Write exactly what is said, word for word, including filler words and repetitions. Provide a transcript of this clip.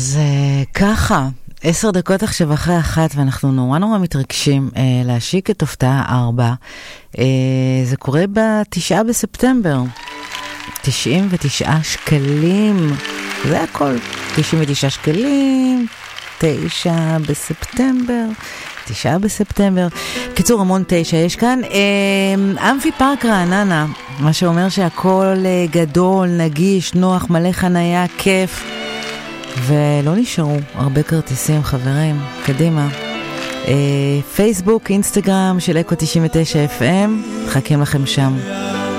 אז uh, ככה, עשר דקות עכשיו אחרי אחת, ואנחנו נורא נורא מתרגשים uh, להשיק את הפתעה ארבע. Uh, זה קורה בתשעה בספטמבר. תשעים ותשעה שקלים. זה הכל. תשעים ותשעה שקלים. תשעה בספטמבר. תשעה בספטמבר. קיצור, המון תשע יש כאן. אה, אמפי פארק רעננה, מה שאומר שהכל גדול, נגיש, נוח, מלא חנייה, כיף. ולא נשארו הרבה כרטיסים, חברים. קדימה. אה, פייסבוק, אינסטגרם של אקו תשעים ותשע אף אם. חכים לכם שם.